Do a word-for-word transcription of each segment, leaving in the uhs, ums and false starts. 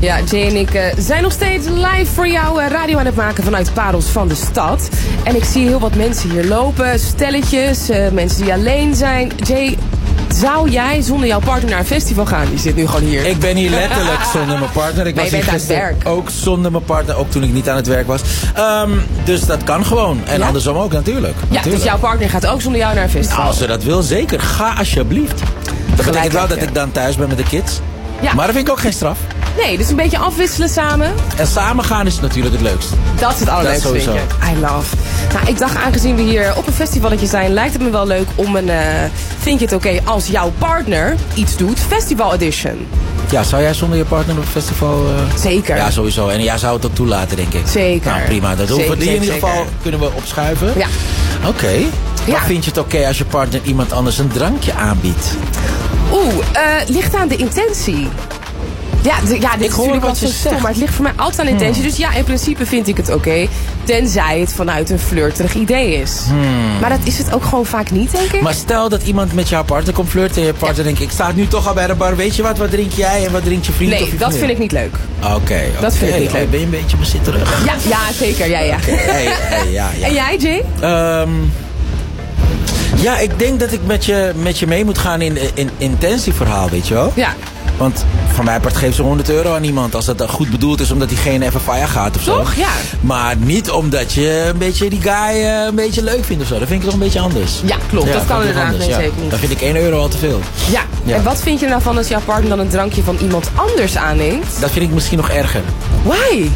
Ja, Jay en ik uh, zijn nog steeds live voor jou uh, radio aan het maken vanuit Parels van de Stad. En ik zie heel wat mensen hier lopen, stelletjes, uh, mensen die alleen zijn. Jay, zou jij zonder jouw partner naar een festival gaan? Die zit nu gewoon hier. Ik ben hier letterlijk zonder mijn partner. Ik maar was je bent hier aan het werk. ook zonder mijn partner, ook toen ik niet aan het werk was. Um, dus dat kan gewoon. En ja? andersom ook natuurlijk. Ja, natuurlijk. Dus jouw partner gaat ook zonder jou naar een festival? Nou, als ze dat wil, zeker. Ga alsjeblieft. Dat betekent wel dat ik dan thuis ben met de kids. Ja. Maar dat vind ik ook geen straf. Nee, dus een beetje afwisselen samen. En samen gaan is natuurlijk het leukst. Dat is het allerleukste, vind je. I love. Nou, ik dacht, aangezien we hier op een festivalletje zijn, lijkt het me wel leuk om een... Uh, vind je het oké okay als jouw partner iets doet? Festival edition. Ja, zou jij zonder je partner op het festival... Uh... Zeker. Ja, sowieso. En jij zou het ook toelaten, denk ik. Zeker. Nou, prima. Dat zeker, hoeven die in ieder zeker. geval kunnen we opschuiven. Ja. Oké. Okay. Ja. Maar vind je het oké okay als je partner iemand anders een drankje aanbiedt? Oeh, uh, ligt aan de intentie. Ja, d- ja, dit is natuurlijk wel zo stom, maar het ligt voor mij altijd aan intentie. Hmm. Dus ja, in principe vind ik het oké. Okay, tenzij het vanuit een flirterig idee is. Hmm. Maar dat is het ook gewoon vaak niet, denk ik. Maar stel dat iemand met jouw partner komt flirten en je partner ja. denkt, ik sta nu toch al bij de bar. Weet je wat, wat drink jij en wat drinkt je vriend? Nee, of je dat vriendin? vind ik niet leuk. Oké, okay, dat okay. vind ik niet leuk. Oh, ben je een beetje bezitterig? Ja, ja, zeker. Ja, ja. Okay. Hey, hey, ja, ja. En jij, Jay? Um, ja, ik denk dat ik met je, met je mee moet gaan in een intentieverhaal, weet je wel? Ja. Want van mij part geeft ze honderd euro aan iemand. Als dat dan goed bedoeld is omdat diegene even fire gaat of zo. Toch? Ja. Maar niet omdat je een beetje die guy uh, een beetje leuk vindt of zo. Dat vind ik toch een beetje anders. Ja, klopt. Ja, dat kan inderdaad anders, nee, ja. zeker niet. Dan vind ik één euro al te veel. Ja. ja. En wat vind je er nou van als jouw partner dan een drankje van iemand anders aanneemt? Dat vind ik misschien nog erger. Why?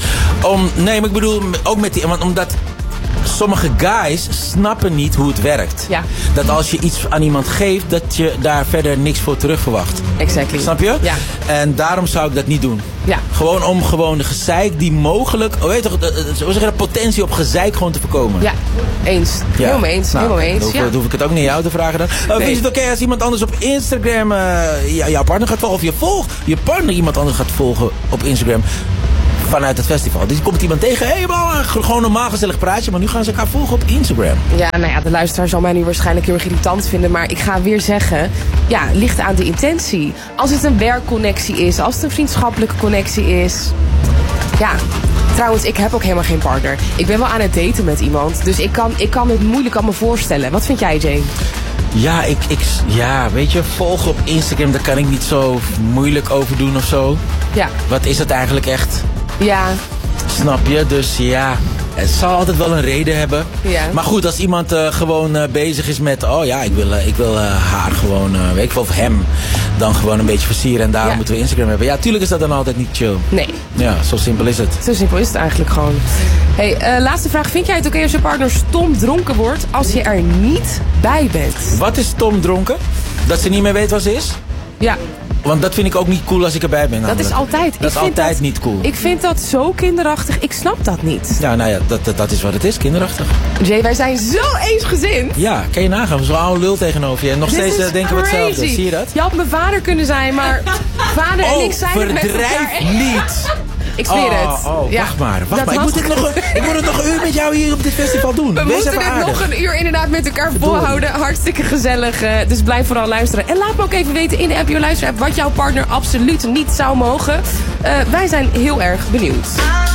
Om, nee, maar ik bedoel ook met die... Want omdat... Sommige guys snappen niet hoe het werkt. Ja. Dat als je iets aan iemand geeft, dat je daar verder niks voor terug verwacht. Exactly. Snap je? Ja. En daarom zou ik dat niet doen. Ja. Gewoon om gewoon de gezeik die mogelijk... Oh, weet je toch, de, de, de, de potentie op gezeik gewoon te voorkomen. Ja, eens. Ja. Helemaal eens. Nou, helemaal eens. Dan hoef, ja. dan hoef ik het ook niet aan jou te vragen dan. Uh, nee. Vind je het oké okay als iemand anders op Instagram uh, jouw partner gaat volgen? Of je volgt, je partner iemand anders gaat volgen op Instagram... Vanuit het festival. Dus komt iemand tegen. Hé hey man, gewoon een normaal gezellig praatje. Maar nu gaan ze elkaar volgen op Instagram. Ja, nou ja, de luisteraar zal mij nu waarschijnlijk heel erg irritant vinden. Maar ik ga weer zeggen. Ja, ligt aan de intentie. Als het een werkconnectie is. Als het een vriendschappelijke connectie is. Ja. Trouwens, ik heb ook helemaal geen partner. Ik ben wel aan het daten met iemand. Dus ik kan, ik kan het moeilijk aan me voorstellen. Wat vind jij, Jay? Ja, ik, ik, ja, weet je, volgen op Instagram, daar kan ik niet zo moeilijk over doen of zo. Ja. Wat is het eigenlijk echt? Ja. Snap je? Dus ja, het zal altijd wel een reden hebben. Ja. Maar goed, als iemand uh, gewoon uh, bezig is met... Oh ja, ik wil, uh, ik wil uh, haar gewoon, uh, weet ik wel, of hem... dan gewoon een beetje versieren en daarom ja. moeten we Instagram hebben. Ja, tuurlijk is dat dan altijd niet chill. Nee. Ja, zo simpel is het. Zo simpel is het eigenlijk gewoon. Hey, uh, laatste vraag. Vind jij het oké okay als je partner stom dronken wordt... als je er niet bij bent? Wat is stom dronken? Dat ze niet meer weet wat ze is? Ja. Want dat vind ik ook niet cool als ik erbij ben. Dat is altijd. Dat is altijd dat, niet cool. Ik vind dat zo kinderachtig. Ik snap dat niet. Ja, nou ja, dat, dat, dat is wat het is. Kinderachtig. Jay, wij zijn zo eensgezind. Ja, kan je nagaan. Zo'n oude lul tegenover je. En nog Dit steeds uh, denken we hetzelfde. Zie je dat? Je had mijn vader kunnen zijn, maar vader oh, en ik zijn het met elkaar. niet. Ik zweer oh, het. Oh, ja. wacht maar. Wacht dat maar. Ik, moet dit nog een, ik moet het nog een uur met jou hier op dit festival doen. We Wees moeten dit aardig. nog een uur inderdaad met elkaar volhouden. Hartstikke gezellig. Uh, dus blijf vooral luisteren. En laat me ook even weten in de N P O Luisterapp wat jouw partner absoluut niet zou mogen. Uh, wij zijn heel erg benieuwd.